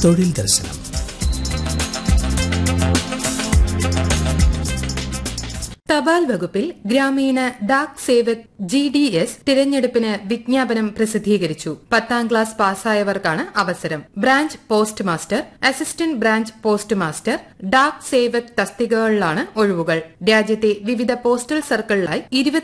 തൊഴിൽ ദർശനം. തപാൽ വകുപ്പിൽ ഗ്രാമീണ ഡാക് സേവക് GDS തിരഞ്ഞെടുപ്പിന് വിജ്ഞാപനം പ്രസിദ്ധീകരിച്ചു. 10ാം ക്ലാസ് പാസ്സായവർക്കാണ് അവസരം. Branch post master, assistant branch post master, Dak Sevak തസ്തികകളിലാണ് ഒഴിവുകൾ. രാജ്യത്തെ വിവിധ പോസ്റ്റൽ സർക്കിളിലായി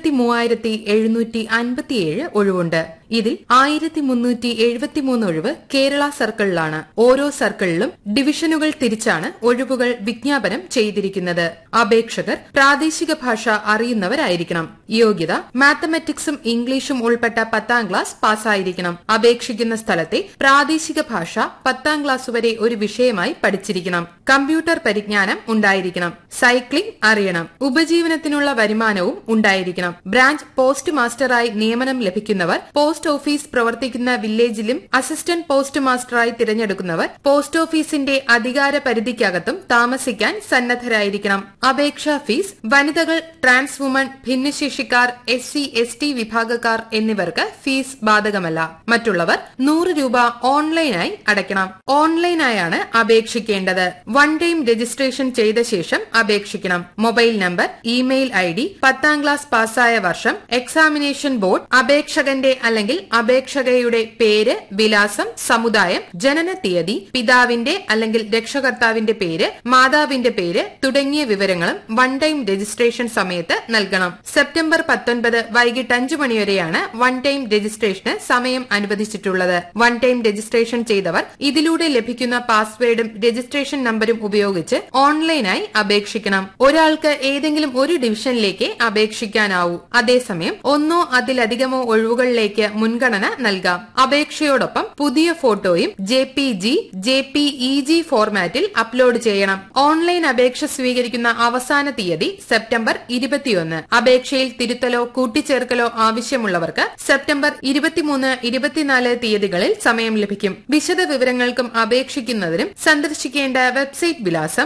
23,757 ഒഴിവുണ്ട്. ഇതിൽ 1,373 ഒഴിവ് കേരള സർക്കിളിലാണ്. ഓരോ സർക്കിളിലും ഡിവിഷനുകൾ തിരിച്ചാണ് ഒഴിവുകൾ വിജ്ഞാപനം ചെയ്തിരിക്കുന്നത്. അപേക്ഷകർ പ്രാദേശിക ഭാഷ അറിയുന്നവരായിരിക്കണം. യോഗ്യത മാത്തമാറ്റിക്സും ഇംഗ്ലീഷും ഉൾപ്പെട്ട 10ാം ക്ലാസ് പാസ്സായിരിക്കണം. അപേക്ഷിക്കുന്ന സ്ഥലത്തെ പ്രാദേശിക ഭാഷ 10ാം ക്ലാസ് വരെ ഒരു വിഷയമായി പഠിച്ചിരിക്കണം. കമ്പ്യൂട്ടർ പരിജ്ഞാനം ഉണ്ടായിരിക്കണം. സൈക്ലിംഗ് അറിയണം. ഉപജീവനത്തിനുള്ള വരുമാനവും ഉണ്ടായിരിക്കണം. ബ്രാഞ്ച് പോസ്റ്റ് മാസ്റ്ററായി നിയമനം ലഭിക്കുന്നവർ പോസ്റ്റ് ഓഫീസ് പ്രവർത്തിക്കുന്ന വില്ലേജിലും അസിസ്റ്റന്റ് പോസ്റ്റ് മാസ്റ്ററായി തിരഞ്ഞെടുക്കുന്നവർ പോസ്റ്റ് ഓഫീസിന്റെ അധികാര പരിധിക്കകത്തും താമസിക്കാൻ സന്നദ്ധരായിരിക്കണം. അപേക്ഷാ ഫീസ് വനിതകൾ, ട്രാൻസ് വുമൺ, ഭിന്നശേഷിക്കാർ, SC/ST വിഭാഗക്കാർ എന്നിവർക്ക് ഫീസ് ബാധകമല്ല. മറ്റുള്ളവർ 100 രൂപ ഓൺലൈനായി അടയ്ക്കണം. ഓൺലൈനായാണ് അപേക്ഷിക്കേണ്ടത്. വൺ ടൈം രജിസ്ട്രേഷൻ ചെയ്ത ശേഷം അപേക്ഷിക്കണം. Mobile number, email ID, 10ാം class പാസ്സായ വർഷം, എക്സാമിനേഷൻ ബോർഡ്, അപേക്ഷകന്റെ അല്ലെങ്കിൽ അപേക്ഷകയുടെ പേര്, വിലാസം, സമുദായം, ജനന തീയതി, പിതാവിന്റെ അല്ലെങ്കിൽ രക്ഷകർത്താവിന്റെ പേര്, മാതാവിന്റെ പേര് തുടങ്ങിയ വിവരങ്ങളും വൺ ടൈം രജിസ്ട്രേഷൻ സമയത്ത് നൽകണം. സെപ്റ്റംബർ 19 വൈകിട്ട് 5 മണിവരെയാണ് വൺ ടൈം രജിസ്ട്രേഷന് സമയം അനുവദിച്ചിട്ടുള്ളത്. വൺ ടൈം രജിസ്ട്രേഷൻ ചെയ്തവർ ഇതിലൂടെ ലഭിക്കുന്ന പാസ്വേഡും രജിസ്ട്രേഷൻ നമ്പരും ഉപയോഗിച്ച് ഓൺലൈനായി അപേക്ഷിക്കണം. ഒരാൾക്ക് ഏതെങ്കിലും ഒരു ഡിവിഷനിലേക്ക് അപേക്ഷിക്കാനാവൂ. അതേസമയം ഒന്നോ അതിലധികമോ ഒഴിവുകളിലേക്ക് മുൻഗണന നൽകാം. അപേക്ഷയോടൊപ്പം പുതിയ ഫോട്ടോയും JPG ഫോർമാറ്റിൽ അപ്ലോഡ് ചെയ്യണം. ഓൺലൈൻ അപേക്ഷ സ്വീകരിക്കുന്ന അവസാന തീയതി സെപ്റ്റംബർ 21. അപേക്ഷയിൽ തിരുത്തലോ കൂട്ടിച്ചേർക്കലോ ആവശ്യമുള്ളവർക്ക് സെപ്റ്റംബർ 23, 24 തീയതികളിൽ സമയം ലഭിക്കും. വിശദ വിവരങ്ങൾക്കും അപേക്ഷിക്കുന്നതിനും സന്ദർശിക്കേണ്ട വെബ്സൈറ്റ് വിലാസം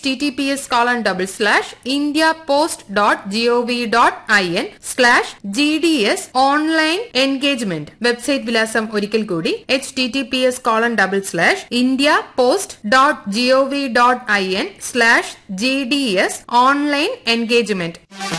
https:/indiapost.gov.in/GDS ഓൺലൈൻ എൻഗേജ്മെന്റ്. വെബ്സൈറ്റ് വിലാസം ഒരിക്കൽ കൂടി https:/indiapost.gov.in/GDS ഓൺലൈൻ എൻഗേജ്മെന്റ്.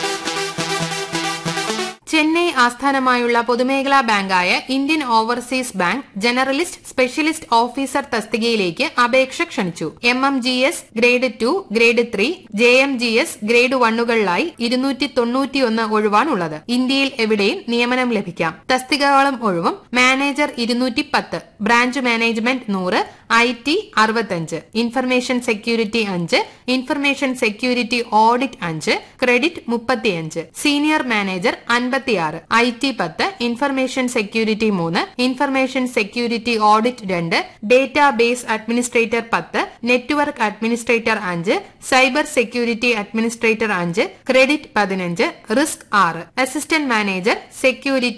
ചെന്നൈ ആസ്ഥാനമായുള്ള പൊതുമേഖലാ ബാങ്കായ Indian overseas bank generalist specialist officer തസ്തികയിലേക്ക് അപേക്ഷ ക്ഷണിച്ചു. MMGS grade 2, grade 3, JMGS grade 1കളിലായി 291 ഒഴിവാണുള്ളത്. ഇന്ത്യയിൽ എവിടെയും നിയമനം ലഭിക്കാം. തസ്തികകളും ഒഴിവും: manager 210, branch management 100, IT 65, information security 5, information security audit 5, credit 35, senior manager 56, IT 10, information security 3, information security audit 2, database administrator 10, network administrator 5, cyber security administrator 5, credit 15, risk 6, assistant manager security